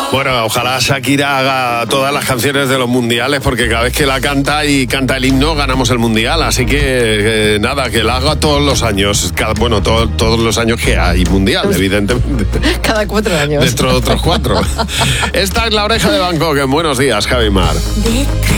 Bueno, ojalá Shakira haga todas las canciones de los mundiales, porque cada vez que la canta y canta el himno, ganamos el mundial. Así que nada, que la haga todos los años. Todos los años que hay mundial, evidentemente. Cada 4 años. Dentro de otros 4. Esta es La Oreja de Van Gogh. Buenos días, Javi Mar.